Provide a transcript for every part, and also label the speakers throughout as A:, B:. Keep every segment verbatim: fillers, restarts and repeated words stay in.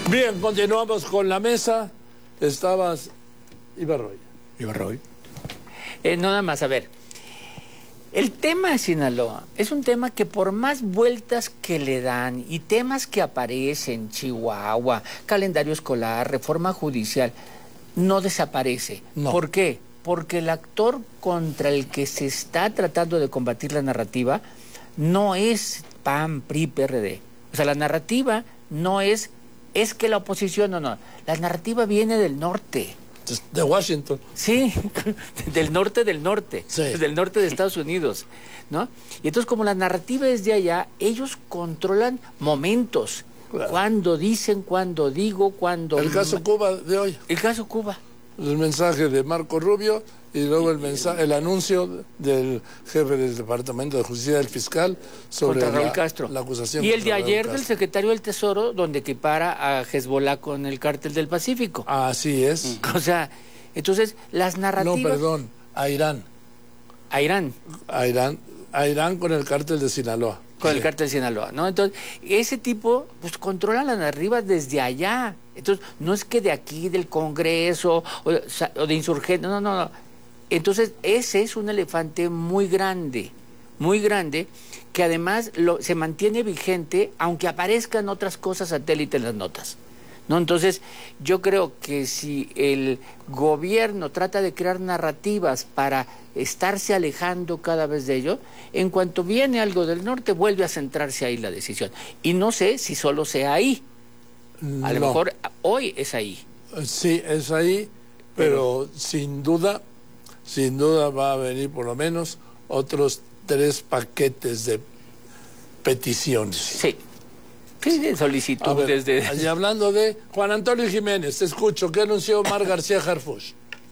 A: Bien, continuamos con la mesa. Estabas Ibarroy.
B: Ibarroy.
C: Eh, no, nada más, a ver. El tema de Sinaloa es un tema que por más vueltas que le dan y temas que aparecen, Chihuahua, calendario escolar, reforma judicial, no desaparece.
A: No.
C: ¿Por qué? Porque el actor contra el que se está tratando de combatir la narrativa no es P A N, P R I, P R D. O sea, la narrativa no es, es que la oposición, no, no. La narrativa viene del norte.
A: De Washington.
C: Sí, del norte del norte,
A: Sí.
C: del norte de Estados Unidos, ¿no? Y entonces, como la narrativa es de allá, ellos controlan momentos.
A: Claro.
C: Cuando dicen, cuando digo, cuando...
A: El caso Cuba de hoy.
C: El caso Cuba.
A: El mensaje de Marco Rubio y luego el mensaje, el anuncio del jefe del Departamento de Justicia del fiscal sobre
C: Contra Raúl
A: la,
C: Castro.
A: la acusación.
C: Y el de
A: contra Raúl
C: ayer del
A: Castro.
C: secretario del Tesoro, donde equipara a Hezbollah con el cártel del Pacífico.
A: Así es.
C: O sea, entonces, las narrativas...
A: No, perdón, a Irán.
C: A Irán.
A: A Irán, a Irán con el cártel de Sinaloa.
C: Con
A: Sí.
C: el cártel de Sinaloa, ¿no? Entonces, ese tipo, pues, controla la narrativa desde allá. Entonces, no es que de aquí, del Congreso, o, o de insurgentes, no, no, no. Entonces, ese es un elefante muy grande, muy grande, que además lo, se mantiene vigente, aunque aparezcan otras cosas satélites en las notas, ¿no? Entonces, yo creo que si el gobierno trata de crear narrativas para estarse alejando cada vez de ello, en cuanto viene algo del norte, vuelve a centrarse ahí la decisión. Y no sé si solo sea ahí. A lo
A: No.
C: mejor hoy es ahí.
A: Sí, es ahí, pero, pero sin duda, sin duda va a venir por lo menos otros tres paquetes de peticiones.
C: Sí. Sí, de solicitudes.
A: Ver, de... Y hablando de Juan Antonio Jiménez, te escucho. ¿Qué anunció Omar García Harfuch?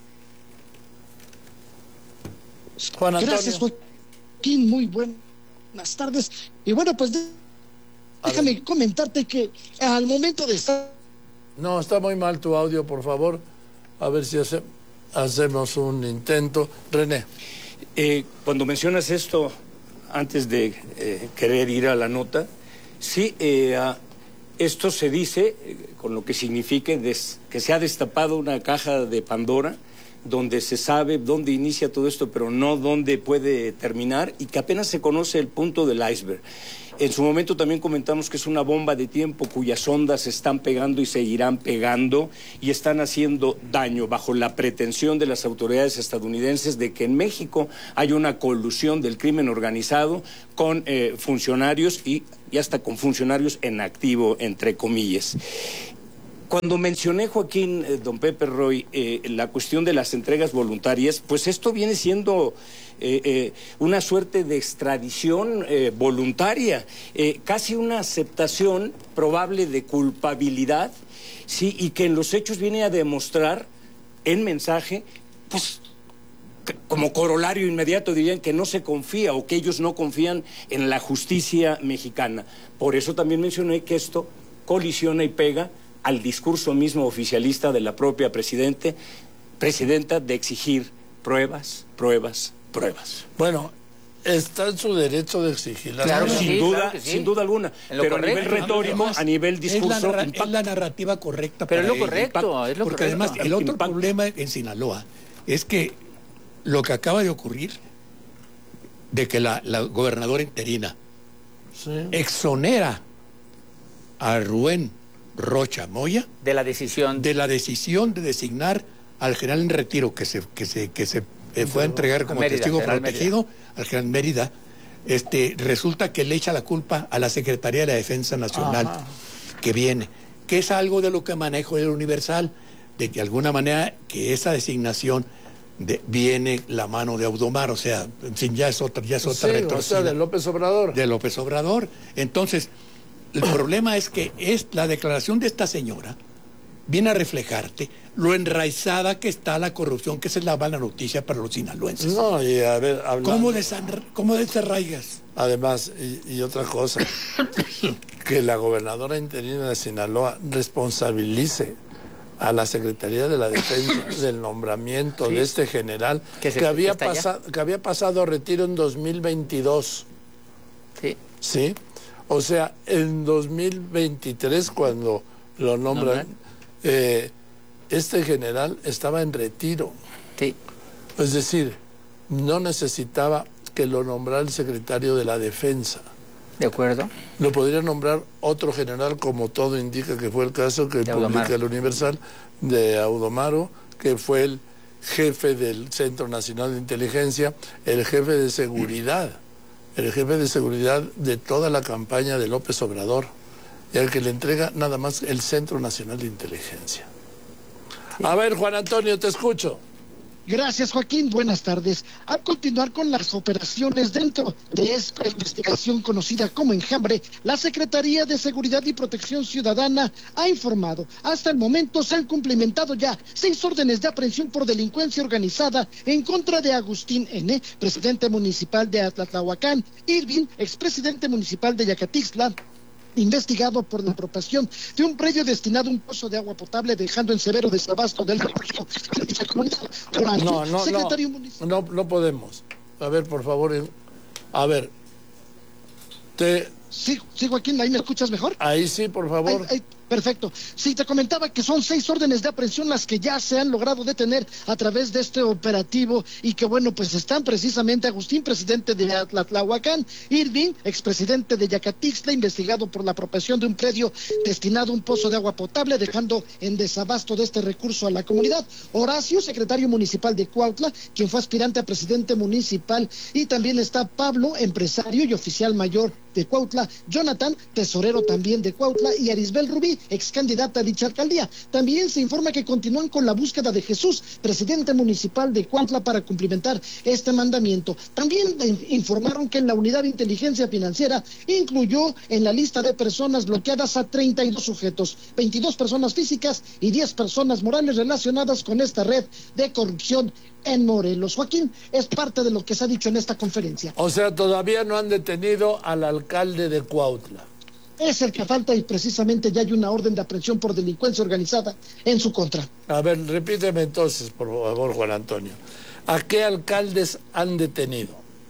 A: Juan Antonio.
D: Gracias, Joaquín. Muy buenas tardes. Y bueno, pues déjame comentarte que al momento de estar...
A: No, está muy mal tu audio, por favor. A ver si hace... hacemos un intento. René.
B: Eh, cuando mencionas esto, antes de eh, querer ir a la nota, sí, eh, uh, esto se dice, eh, con lo que significa des, que se ha destapado una caja de Pandora, donde se sabe dónde inicia todo esto, pero no dónde puede terminar, y que apenas se conoce el punto del iceberg. En su momento también comentamos que es una bomba de tiempo cuyas ondas se están pegando y seguirán pegando y están haciendo daño bajo la pretensión de las autoridades estadounidenses de que en México hay una colusión del crimen organizado con eh, funcionarios y, y hasta con funcionarios en activo, entre comillas. Cuando mencioné, Joaquín, eh, don Pepe Roy, eh, la cuestión de las entregas voluntarias, pues esto viene siendo eh, eh, una suerte de extradición eh, voluntaria, eh, casi una aceptación probable de culpabilidad, sí, y que en los hechos viene a demostrar, en mensaje, pues como corolario inmediato dirían que no se confía o que ellos no confían en la justicia mexicana. Por eso también mencioné que esto colisiona y pega al discurso mismo oficialista de la propia presidente, presidenta de exigir pruebas, pruebas, pruebas.
A: Bueno, está en su derecho de exigir las
C: Claro,
A: pruebas.
B: sin
C: sí,
B: duda,
C: claro que sí.
B: sin duda alguna.
C: En lo
B: Pero
C: correcto.
B: a nivel retórico,
E: Además,
B: a nivel discurso,
E: es la, narra-
B: impacta.
E: es la narrativa correcta
C: Pero es
E: para
C: lo
E: ello.
C: correcto, es lo
E: Porque
C: correcto.
E: además el otro
B: Impacta.
E: problema en Sinaloa es que lo que acaba de ocurrir de que la, la gobernadora interina
A: Sí.
E: exonera a Rubén Rocha Moya
C: De la decisión.
E: de la decisión de designar al general en retiro que se que se que se eh, fue a entregar como
C: Mérida,
E: testigo
C: general
E: protegido al general Mérida. Este resulta que le echa la culpa a la Secretaría de la Defensa Nacional.
A: Ajá.
E: Que viene, que es algo de lo que manejo el Universal, de que de alguna manera que esa designación de, viene la mano de Audomar, o sea, en fin, ya es otra, ya es otra
A: Sí,
E: retorcida
A: o sea, de López Obrador.
E: de López Obrador. Entonces, el problema es que es la declaración de esta señora viene a reflejarte lo enraizada que está la corrupción, que esa es la mala noticia para los sinaloenses.
A: No, y a ver, hablando...
E: ¿Cómo, desan- ¿Cómo desarraigas?
A: Además, y, y otra cosa, que la gobernadora interina de Sinaloa responsabilice a la Secretaría de la Defensa del nombramiento
C: Sí.
A: de este general
C: Que
A: que,
C: se-
A: había
C: que está allá.
A: pasado, que había pasado a retiro en dos mil veintidós,
C: Sí.
A: ¿sí? O sea, en dos mil veintitrés, cuando Lo nombran. Eh, este general estaba en retiro.
C: Sí.
A: Es decir, no necesitaba que lo nombrara el secretario de la Defensa.
C: ¿De acuerdo?
A: Lo podría nombrar otro general, como todo indica que fue el caso que publica el Universal, de Audomaro, que fue el jefe del Centro Nacional de Inteligencia, el jefe de seguridad, el jefe de seguridad de toda la campaña de López Obrador, y al que le entrega nada más el Centro Nacional de Inteligencia. Sí. A ver, Juan Antonio, te escucho.
D: Gracias, Joaquín. Buenas tardes. Al continuar con las operaciones dentro de esta investigación conocida como Enjambre, la Secretaría de Seguridad y Protección Ciudadana ha informado, hasta el momento se han cumplimentado ya seis órdenes de aprehensión por delincuencia organizada en contra de Agustín N., presidente municipal de Atlatlahuacán, Irving, expresidente municipal de Yacatixtla, investigado por la apropiación de un predio destinado a un pozo de agua potable, dejando en severo desabasto del recurso.
A: No, no, Secretario no, municipal. no, no podemos. A ver, por favor, a ver. Te...
D: Sí, sí, Joaquín, ¿ahí me escuchas mejor?
A: Ahí sí, por favor.
D: Ahí, ahí, perfecto. Sí, te comentaba que son seis órdenes de aprehensión las que ya se han logrado detener a través de este operativo y que, bueno, pues están precisamente Agustín, presidente de Atlatlahuacán, Irving, expresidente de Yacatixtla, investigado por la apropiación de un predio destinado a un pozo de agua potable, dejando en desabasto de este recurso a la comunidad. Horacio, secretario municipal de Cuautla, quien fue aspirante a presidente municipal, y también está Pablo, empresario y oficial mayor de Cuautla, Jonathan, tesorero también de Cuautla, y Arisbel Rubí, ex candidata a dicha alcaldía. También se informa que continúan con la búsqueda de Jesús, presidente municipal de Cuautla, para cumplimentar este mandamiento. También informaron que en la unidad de inteligencia financiera incluyó en la lista de personas bloqueadas a treinta y dos sujetos, veintidós personas físicas y diez personas morales relacionadas con esta red de corrupción en Morelos. Joaquín, es parte de lo que se ha dicho en esta conferencia.
A: O sea, todavía no han detenido al alcalde de Cuautla.
D: Es el que falta y precisamente ya hay una orden de aprehensión por delincuencia organizada en su contra.
A: A ver, repíteme entonces, por favor, Juan Antonio. ¿A qué alcaldes han detenido?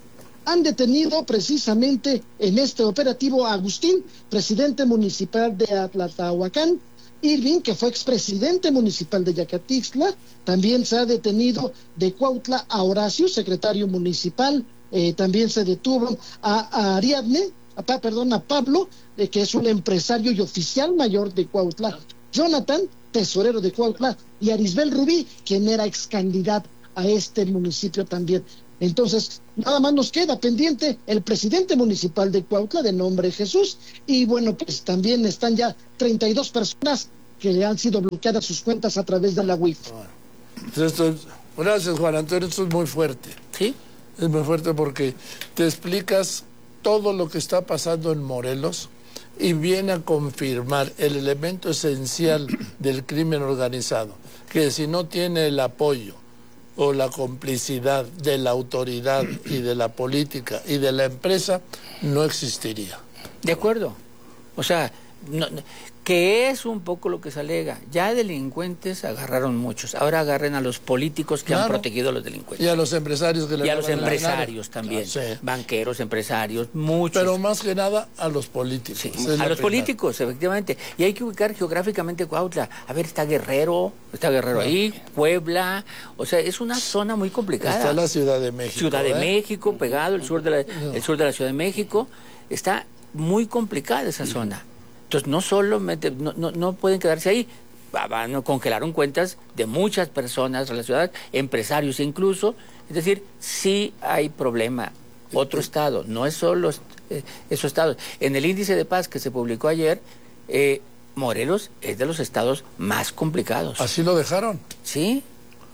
D: Han detenido precisamente en este operativo a Agustín, presidente municipal de Atlatlahuacán, Irving, que fue expresidente municipal de Yacatixtla. También se ha detenido de Cuautla a Horacio, secretario municipal. Eh, también se detuvo a, a Ariadne, a, perdón, a Pablo, eh, que es un empresario y oficial mayor de Cuautla. Jonathan, tesorero de Cuautla, y Arisbel Rubí, quien era ex candidato a este municipio también. Entonces, nada más nos queda pendiente el presidente municipal de Cuautla, de nombre Jesús, y bueno, pues también están ya treinta y dos personas que le han sido bloqueadas sus cuentas a través de la U I F.
A: Bueno, esto es, gracias, Juan Antonio, esto es muy fuerte.
C: ¿Sí?
A: Es muy fuerte porque te explicas todo lo que está pasando en Morelos y viene a confirmar el elemento esencial del crimen organizado, que si no tiene el apoyo o la complicidad de la autoridad y de la política y de la empresa, no existiría.
C: De acuerdo. O sea, no, que es un poco lo que se alega. Ya delincuentes agarraron muchos. Ahora agarren a los políticos que claro, han protegido a los delincuentes.
A: Y a los empresarios que le
C: Y a los empresarios también. Claro, sí. Banqueros, empresarios, muchos.
A: Pero más que nada a los políticos.
C: Sí, a los primera. políticos, efectivamente. Y hay que ubicar geográficamente Cuautla. A ver, está Guerrero, está Guerrero no. ahí, Puebla. O sea, es una zona muy complicada.
A: Está la Ciudad de México.
C: Ciudad de
A: ¿eh?
C: México, pegado, el sur de la, no. el sur de la Ciudad de México. Está muy complicada esa sí. zona. Entonces, no solo mete, no, no, no pueden quedarse ahí. Van a congelaron cuentas de muchas personas relacionadas, empresarios incluso. Es decir, sí hay problema. Otro estado, no es solo eh, esos estados. En el índice de paz que se publicó ayer, eh, Morelos es de los estados más complicados.
A: ¿Así lo dejaron?
C: Sí.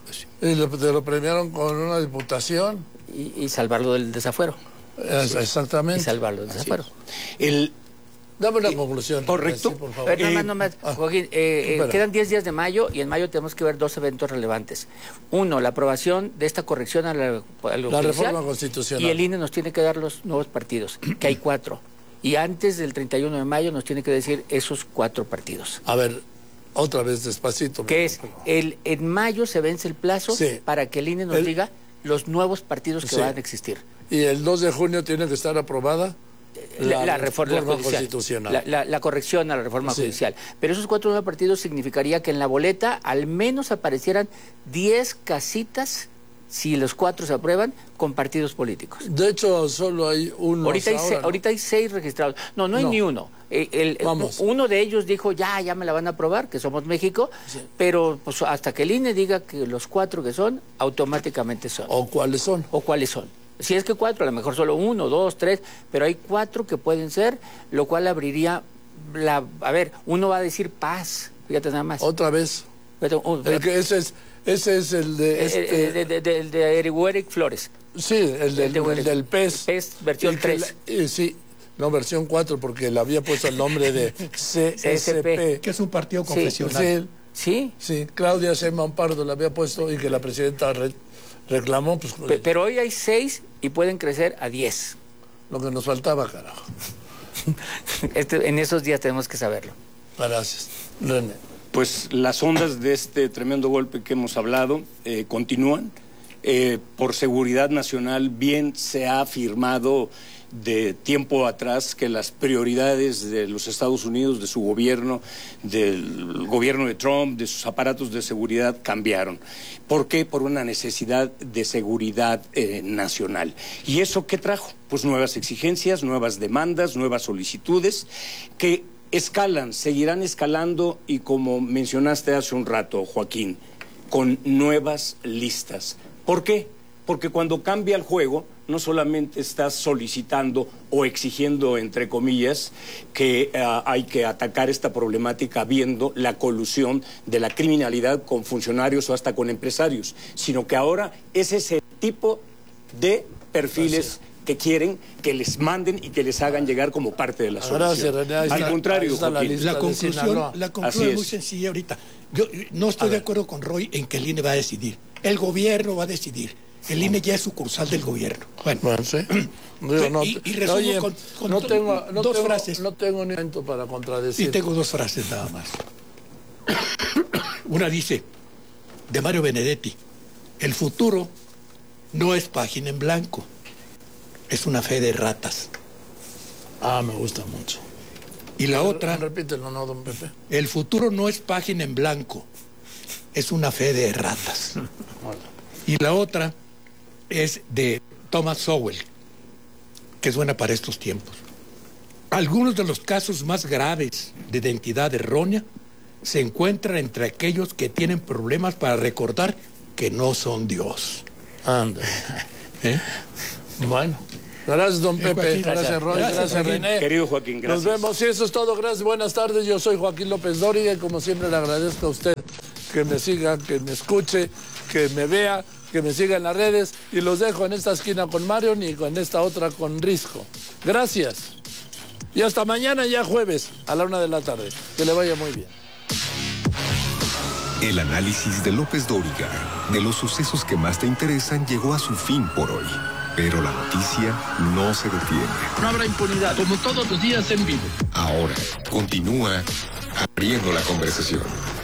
A: Y lo, te lo premiaron con una diputación.
C: Y, y salvarlo del desafuero.
A: Es, exactamente.
C: Y salvarlo del desafuero.
B: El...
A: Dame una eh, conclusión.
B: Correcto.
A: Sí, por favor.
C: Ver, no, no, no, no, ah, Joaquín, eh, eh, quedan diez días de mayo y en mayo tenemos que ver dos eventos relevantes. Uno, la aprobación de esta corrección a la, a lo
A: la reforma constitucional.
C: Y el I N E nos tiene que dar los nuevos partidos, que hay cuatro. Y antes del treinta y uno de mayo nos tiene que decir esos cuatro partidos.
A: A ver, otra vez despacito.
C: Que es, el, en mayo se vence el plazo sí. para que el I N E nos el, diga los nuevos partidos que sí. van a existir.
A: ¿Y el dos de junio tiene que estar aprobada?
C: la, la, la reforma,
A: reforma
C: judicial,
A: constitucional.
C: La, la, la corrección a la reforma
A: sí.
C: judicial. Pero esos cuatro nuevos partidos significaría que en la boleta al menos aparecieran diez casitas, si los cuatro se aprueban, con partidos políticos.
A: De hecho, solo hay uno.
C: Ahorita, hay, se, ¿no? ahorita hay seis registrados. No, no hay no. ni uno. El, el,
A: Vamos.
C: Uno de ellos dijo, ya, ya me la van a aprobar, que somos México, sí. pero pues, hasta que el I N E diga que los cuatro que son, automáticamente son.
A: ¿O cuáles son?
C: O cuáles son. Si es que cuatro, a lo mejor solo uno, dos, tres, pero hay cuatro que pueden ser, lo cual abriría la... A ver, uno va a decir paz, fíjate nada más.
A: Otra vez.
C: Fíjate, uh,
A: el que ese es... Ese es el de este...
C: El, de, de, de, de Eric Flores.
A: Sí, el del, el de el del P E S.
C: P E S versión tres.
A: La, sí, no, versión cuatro, porque le había puesto el nombre de C S P.
E: Que es un partido confesional.
C: Sí.
A: Sí, sí, Claudia Sheinbaum Pardo le había puesto y que la presidenta re, reclamó. Pues,
C: Pe pero hoy hay seis y pueden crecer a diez.
A: Lo que nos faltaba, carajo.
C: Este, en esos días tenemos que saberlo.
A: Gracias. René.
B: Pues las ondas de este tremendo golpe que hemos hablado eh, continúan. Eh, por seguridad nacional, bien se ha afirmado de tiempo atrás que las prioridades de los Estados Unidos, de su gobierno, del gobierno de Trump, de sus aparatos de seguridad cambiaron. ¿Por qué? Por una necesidad de seguridad eh, nacional. ¿Y eso qué trajo? Pues nuevas exigencias, nuevas demandas, nuevas solicitudes que escalan, seguirán escalando y, como mencionaste hace un rato, Joaquín, con nuevas listas. ¿Por qué? Porque cuando cambia el juego, no solamente estás solicitando o exigiendo, entre comillas, que uh, hay que atacar esta problemática viendo la colusión de la criminalidad con funcionarios o hasta con empresarios, sino que ahora es ese tipo de perfiles que quieren que les manden y que les hagan llegar como parte de la solución.
A: Gracias, René. Al
B: está, contrario,
E: la, la conclusión, la conclusión es muy sencilla ahorita. Yo no estoy de acuerdo con Roy en que el I N E va a decidir. El gobierno va a decidir. El I N E ya es sucursal del gobierno. Bueno,
A: bueno sí. Digo, no,
E: y, y resumo
A: oye,
E: con, con
A: no tengo, no
E: dos
A: tengo,
E: frases.
A: No tengo ni momento para contradecir.
E: Y tengo dos frases nada más. Una dice, de Mario Benedetti, el futuro no es página en blanco, es una fe de ratas.
A: Ah, me gusta mucho.
E: Y la otra...
A: Repítelo, no, don Pepe.
E: El futuro no es página en blanco, es una fe de ratas. Y la otra es de Thomas Sowell, que es buena para estos tiempos. Algunos de los casos más graves de identidad errónea se encuentran entre aquellos que tienen problemas para recordar que no son Dios.
A: Anda.
E: ¿Eh?
A: Bueno. Gracias, don Pepe.
E: Joaquín,
A: gracias,
E: gracias,
A: Roy.
E: gracias,
A: Gracias,
E: Joaquín.
A: René.
B: Querido Joaquín, gracias.
A: Nos vemos. Y eso es todo. Gracias. Buenas tardes. Yo soy Joaquín López Dóriga y como siempre le agradezco a usted que me siga, que me escuche, que me vea, que me siga en las redes. Y los dejo en esta esquina con Mario y en esta otra con Risco. Gracias. Y hasta mañana, ya jueves, a la una de la tarde. Que le vaya muy bien.
F: El análisis de López Dóriga de los sucesos que más te interesan llegó a su fin por hoy. Pero la noticia no se detiene.
D: No habrá impunidad, como todos los días en vivo.
F: Ahora, continúa abriendo la conversación.